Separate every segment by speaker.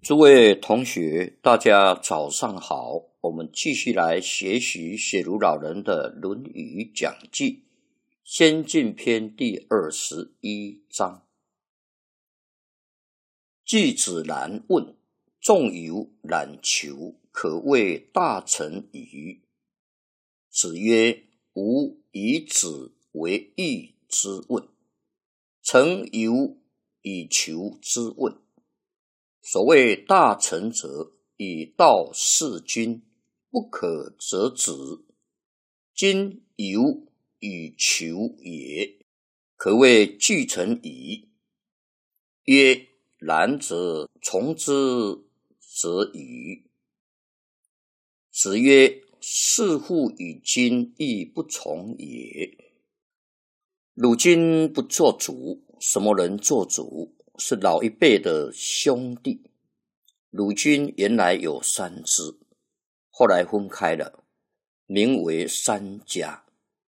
Speaker 1: 诸位同学，大家早上好。我们继续来学习雪如老人的《论语讲记》先进篇第21章。季子兰问：仲由冉求，可谓大臣矣。子曰：吾以子为义之问，臣由以求之问。所谓大臣者，以道事君，不可则止。今由以求也，可谓具成矣。曰：然则从之则与。子曰：似乎与君亦不从也。汝今不做主，什么人做主？是老一辈的兄弟。鲁军原来有3支，后来分开了，名为3家。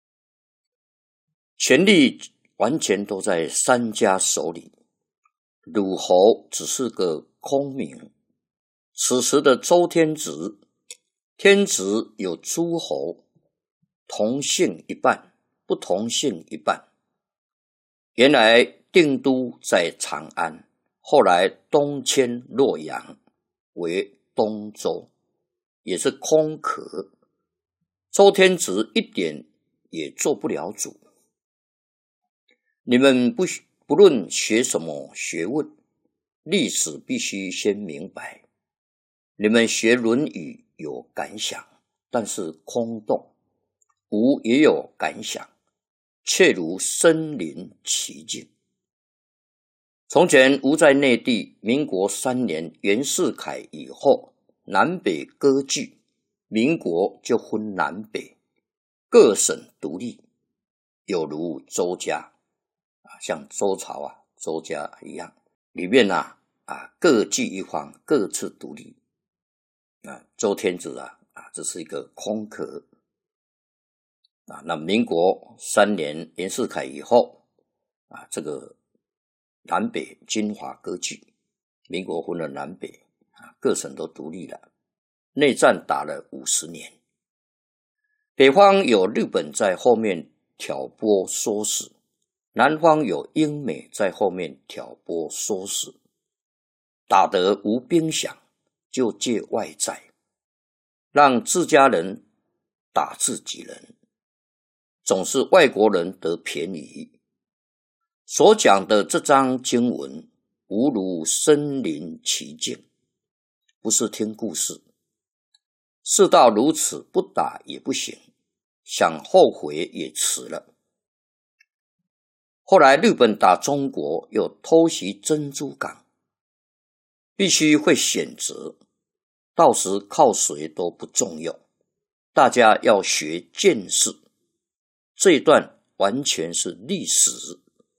Speaker 1: 权力完全都在3家手里，鲁侯只是个空名。此时的周天子，天子有诸侯，同姓一半，不同姓一半。原来定都在长安，后来东迁洛阳为东周，也是空壳。周天子一点也做不了主。你们不论学什么学问，历史必须先明白。你们学《论语》有感想，但是空洞。吾也有感想，却如身临其境。从前吾在内地，民国3年袁世凯以后，南北割据，民国就分南北，各省独立，有如周家，像周朝周家一样，里面各据一方，各自独立。周天子这是一个空壳。那民国3年袁世凯以后，这个南北精华割据，民国分了南北，各省都独立了。内战打了50年，北方有日本在后面挑拨唆使，南方有英美在后面挑拨唆使，打得无兵饷，就借外债，让自家人打自己人，总是外国人得便宜。所讲的这章经文，吾如身临其境，不是听故事。事到如此，不打也不行，想后悔也迟了。后来日本打中国，又偷袭珍珠港，必须会选择，到时靠谁都不重要，大家要学见识。这一段完全是历史。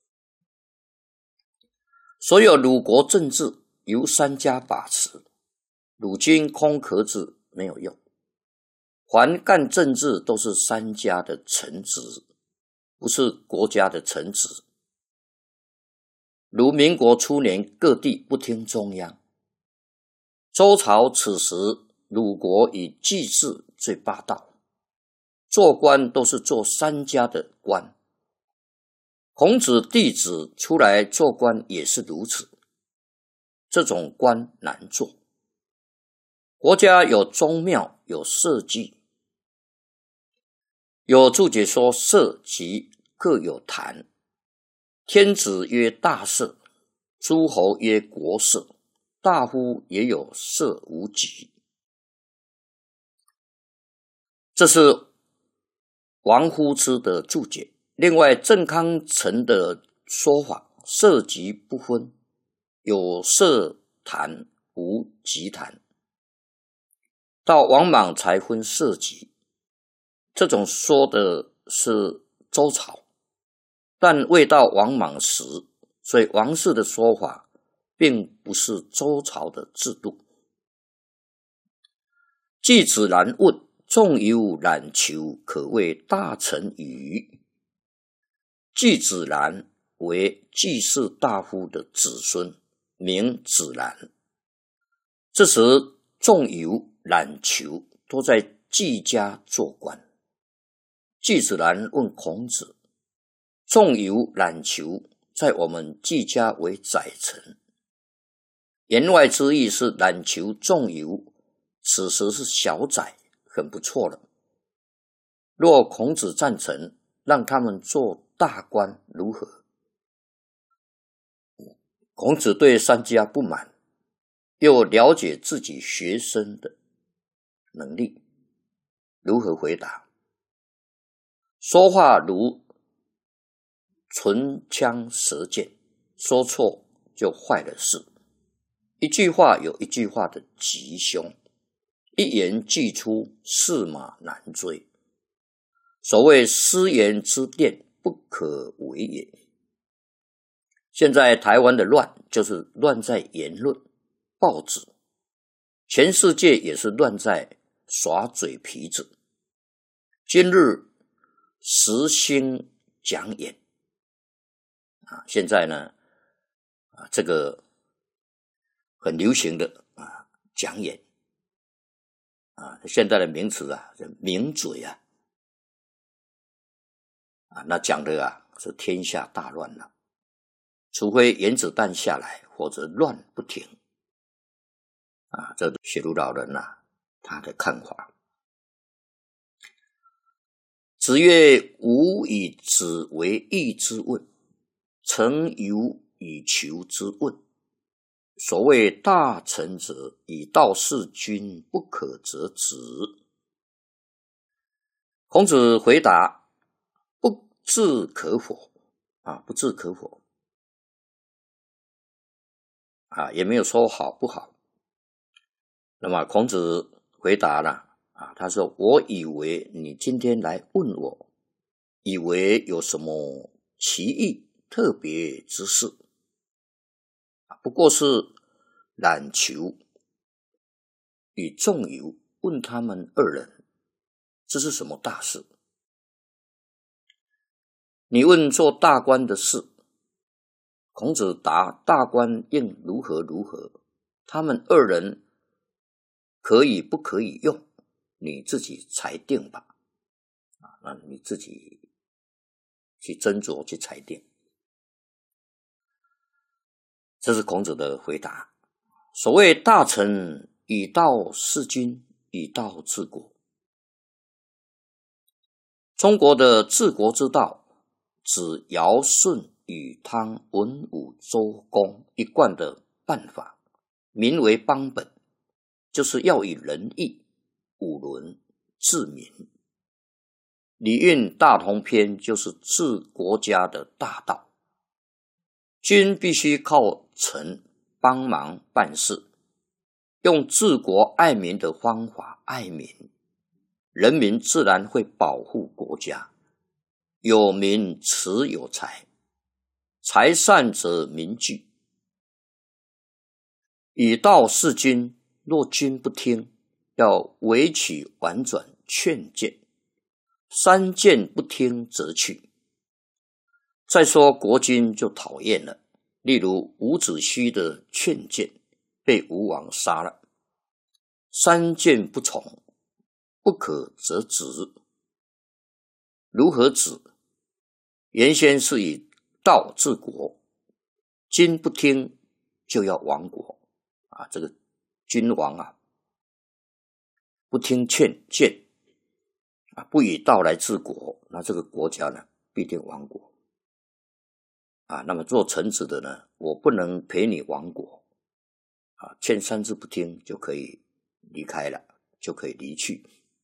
Speaker 1: 所有鲁国政治由3家把持，鲁军空壳子没有用。凡干政治都是3家的臣子，不是国家的臣子。如民国初年各地不听中央，周朝此时鲁国以祭祀最霸道，做官都是做3家的官。孔子弟子出来做官也是如此，这种官难做。国家有宗庙，有社稷，有注解说社稷各有坛，天子曰大社，诸侯曰国社，大夫也有社无极。这是王夫之的注解。另外郑康成的说法，社稷不分，有社坛无稷坛，到王莽才分社稷。这种说的是周朝，但未到王莽时，所以王氏的说法并不是周朝的制度。季子兰问：仲由冉求，可谓大臣矣。季子兰为季氏大夫的子孙，名子兰。 这时仲由、冉求都在季家做官。季子兰问孔子：仲由、冉求在我们季家为宰臣。言外之意是冉求、仲由此时是小宰，很不错了。若孔子赞成，让他们做大官如何？孔子对三家不满，又了解自己学生的能力，如何回答？说话如唇枪舌剑，说错就坏了事。一句话有一句话的吉凶，一言既出，驷马难追。所谓失言之辩，不可为也。现在台湾的乱，就是乱在言论、报纸，全世界也是乱在耍嘴皮子。今日时兴讲演现在呢这个很流行的讲演现在的名词名嘴那讲的是天下大乱了，除非原子弹下来，或者乱不停这写如老人他的看法。子曰：吾以子为义之问，诚由以求之问。所谓大臣者，以道事君，不可则止。孔子回答：不置可否不置可否也没有说好不好。那么孔子回答了他说：我以为你今天来问我，以为有什么奇异特别之事，不过是冉求与仲由问他们二人，这是什么大事？你问做大官的事，孔子答：大官应如何如何，他们二人可以不可以用，你自己裁定吧那你自己去斟酌去裁定。这是孔子的回答。所谓大臣以道事君，以道治国。中国的治国之道，指尧舜禹汤文武周公一贯的办法，民为邦本，就是要以仁义、五伦治民。礼运大同篇就是治国家的大道。君必须靠臣帮忙办事，用治国爱民的方法爱民，人民自然会保护国家。有民持有财，财散则民聚。以道事君，若君不听，要委曲婉转劝谏，三谏不听则去。再说国君就讨厌了，例如伍子胥的劝谏被吴王杀了，三谏不从，不可则止。如何止？原先是以道治国，今不听就要亡国这个君王不听劝谏不以道来治国，那这个国家呢必定亡国那么做臣子的呢，我不能陪你亡国劝三次不听就可以离开了，就可以离去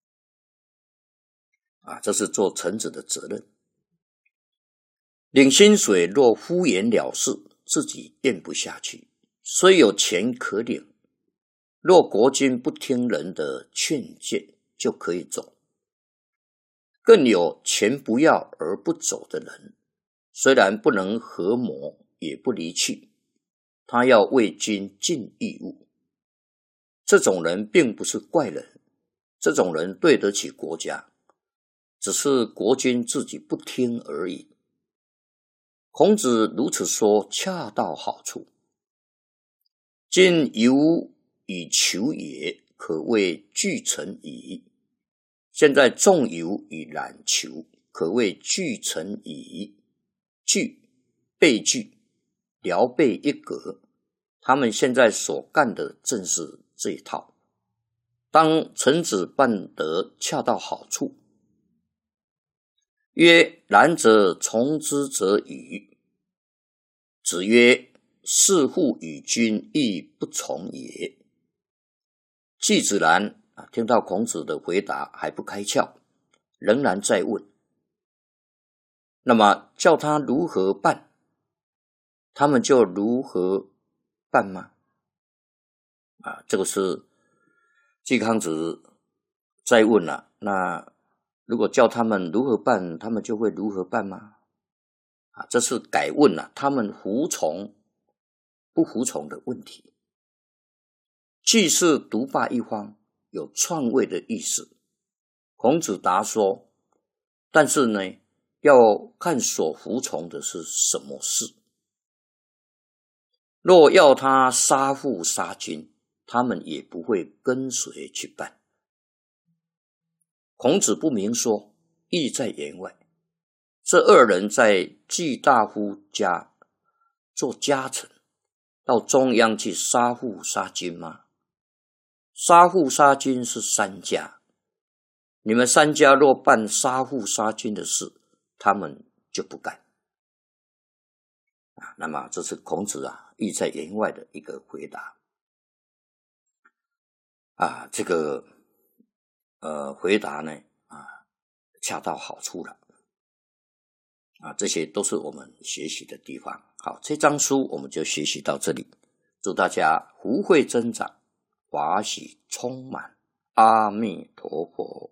Speaker 1: 这是做臣子的责任。领薪水若敷衍了事，自己咽不下去，虽有钱可领，若国君不听人的劝谏，就可以走。更有钱不要而不走的人，虽然不能合谋，也不离去，他要为君尽义务。这种人并不是怪人，这种人对得起国家，只是国君自己不听而已。孔子如此说，恰到好处。今由以求也，可谓俱成矣。现在仲由以览求，可谓俱成矣。俱，备俱，辽备一格，他们现在所干的正是这一套。当臣子办得恰到好处，曰：然则从之则与。子曰：事父与君亦不从也。季子兰听到孔子的回答还不开窍，仍然在问，那么叫他如何办，他们就如何办吗？这个是季康子在问了，那如果叫他们如何办，他们就会如何办吗？这是改问了他们服从不服从的问题。既是独霸一方，有篡位的意思。孔子答说，但是呢，要看所服从的是什么事。若要他杀父杀君，他们也不会跟随去办。孔子不明说，意在言外。这二人在季大夫家做家臣，到中央去杀父杀君吗？杀父杀君是三家，你们三家若办杀父杀君的事，他们就不干。那么这是孔子意在言外的一个回答。这个回答呢恰到好处了。这些都是我们学习的地方。好，这章书我们就学习到这里。祝大家福慧增长，法喜充满。阿弥陀佛。